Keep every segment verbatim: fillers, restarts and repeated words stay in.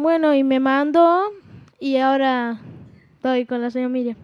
bueno, y me mandó y ahora estoy con la señora Miriam.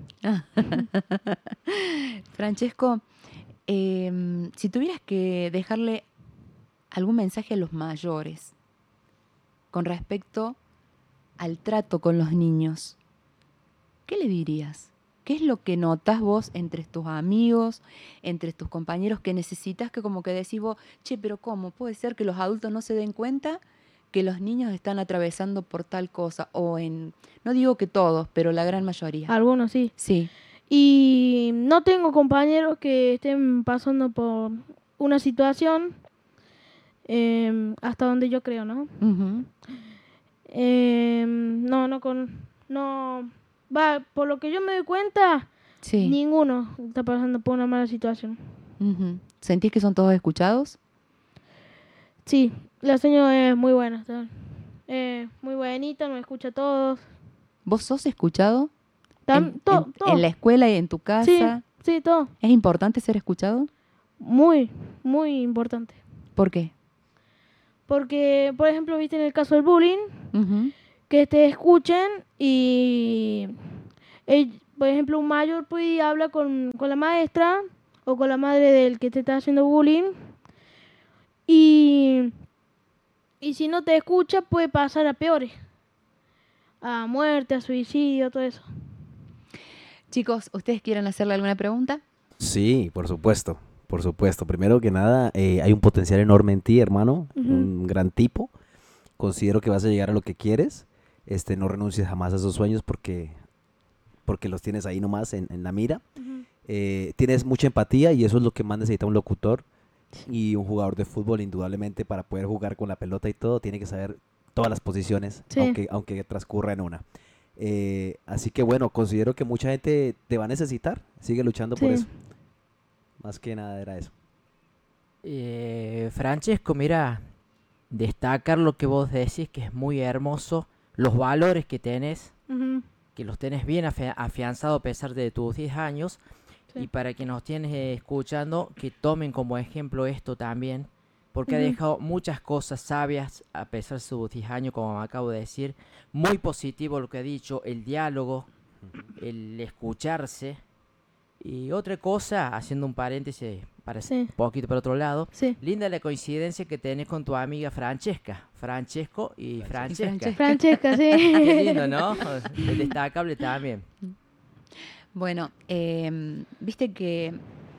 Francesco, eh, si tuvieras que dejarle algún mensaje a los mayores con respecto al trato con los niños, ¿qué le dirías? ¿Qué es lo que notas vos entre tus amigos, entre tus compañeros que necesitas que como que decís vos, che, pero ¿cómo? ¿Puede ser que los adultos no se den cuenta que los niños están atravesando por tal cosa? O en, no digo que todos, pero la gran mayoría. Algunos sí. Sí. Y no tengo compañeros que estén pasando por una situación eh, hasta donde yo creo, ¿no? Uh-huh. Eh, no, no con... no va, por lo que yo me doy cuenta, Sí. ninguno está pasando por una mala situación. Uh-huh. ¿Sentís que son todos escuchados? Sí, la señora es muy buena. Eh, muy buenita, nos escucha a todos. ¿Vos sos escuchado? Tam, ¿En, to, en, to. en la escuela y en tu casa? Sí, sí, todo. ¿Es importante ser escuchado? Muy, muy importante. ¿Por qué? Porque, por ejemplo, viste en el caso del bullying, Uh-huh. que te escuchen y, eh, por ejemplo, un mayor puede hablar con, con la maestra o con la madre del que te está haciendo bullying y, y si no te escucha puede pasar a peores, a muerte, a suicidio, todo eso. Chicos, ¿ustedes quieren hacerle alguna pregunta? Sí, por supuesto, por supuesto. Primero que nada, eh, hay un potencial enorme en ti, hermano, Uh-huh. un gran tipo. Considero que vas a llegar a lo que quieres. Este, no renuncies jamás a esos sueños porque, porque los tienes ahí nomás en, en la mira. Uh-huh. Eh, tienes mucha empatía y eso es lo que más necesita un locutor y un jugador de fútbol, indudablemente, para poder jugar con la pelota y todo, tiene que saber todas las posiciones, Sí. aunque, aunque transcurra en una. Eh, así que bueno, considero que mucha gente te va a necesitar. Sigue luchando por Sí. eso. Más que nada era eso. Eh, Francesco, mira, destacar lo que vos decís, que es muy hermoso, los valores que tenés, Uh-huh. que los tenés bien afi- afianzado a pesar de tus diez años, Sí. y para que nos tienes eh, escuchando, que tomen como ejemplo esto también, porque ha Ujú. dejado muchas cosas sabias a pesar de sus diez años, como me acabo de decir, muy positivo lo que ha dicho, el diálogo, el escucharse. Y otra cosa, haciendo un paréntesis para Sí. un poquito para otro lado, Sí. linda la coincidencia que tenés con tu amiga Francesca, Francesco y Francesca. Francesca. Francesca, sí. Qué lindo, ¿no? Es destacable también. Bueno, eh, viste que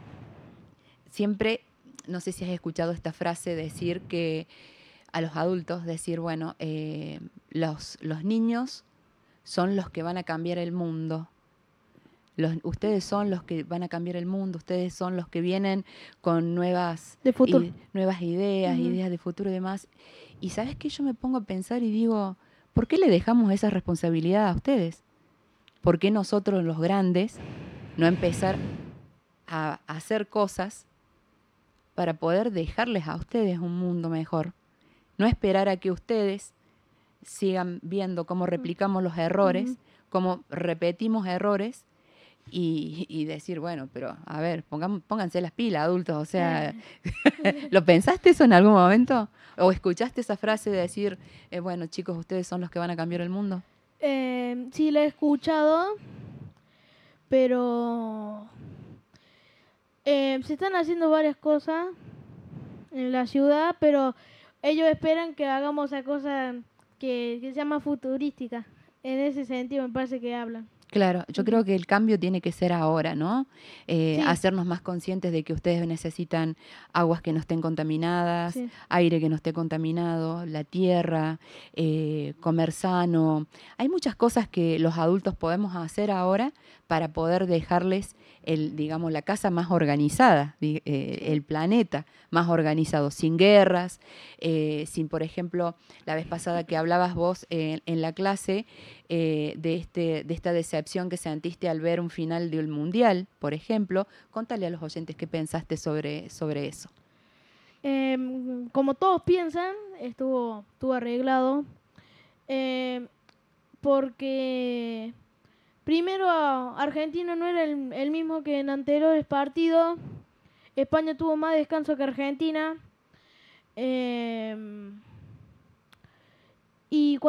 siempre, no sé si has escuchado esta frase decir que a los adultos decir, bueno, eh, los, los niños son los que van a cambiar el mundo. Los, ustedes son los que van a cambiar el mundo, ustedes son los que vienen con nuevas, De futuro. i- nuevas ideas, Ujú. ideas de futuro y demás. Y ¿sabes qué? Yo me pongo a pensar y digo, ¿por qué le dejamos esa responsabilidad a ustedes? ¿Por qué nosotros los grandes no empezar a, a hacer cosas para poder dejarles a ustedes un mundo mejor? No esperar a que ustedes sigan viendo cómo replicamos los errores, Ujú. cómo repetimos errores y, y decir, bueno, pero a ver, pongamos, pónganse las pilas, adultos, o sea, ¿lo pensaste eso en algún momento? ¿O escuchaste esa frase de decir, eh, bueno, chicos, ustedes son los que van a cambiar el mundo? Eh, sí, la he escuchado, pero eh, se están haciendo varias cosas en la ciudad, pero ellos esperan que hagamos esa cosa que, que se llama futurística. En ese sentido me parece que hablan. Claro, yo Ujú. creo que el cambio tiene que ser ahora, ¿no? Eh, Sí. Hacernos más conscientes de que ustedes necesitan aguas que no estén contaminadas, Sí. aire que no esté contaminado, la tierra, eh, comer sano. Hay muchas cosas que los adultos podemos hacer ahora para poder dejarles el, digamos, la casa más organizada, di- eh, Sí. el planeta más organizado, sin guerras, eh, sin, por ejemplo, la vez pasada que hablabas vos eh, en la clase, eh, de, este, de esta decepción que sentiste al ver un final del Mundial, por ejemplo. Contale a los oyentes qué pensaste sobre, sobre eso. Eh, como todos piensan, estuvo, estuvo arreglado. Eh, porque primero Argentina no era el, el mismo que en anteriores partidos. España tuvo más descanso que Argentina. Eh, y